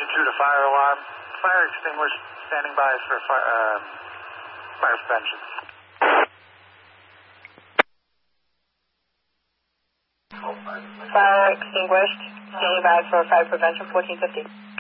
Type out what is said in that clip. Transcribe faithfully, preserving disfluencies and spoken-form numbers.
altitude of fire alarm. Fire extinguished, standing by for fire, uh, fire prevention. Fire extinguished, standing by for fire prevention, fourteen fifty.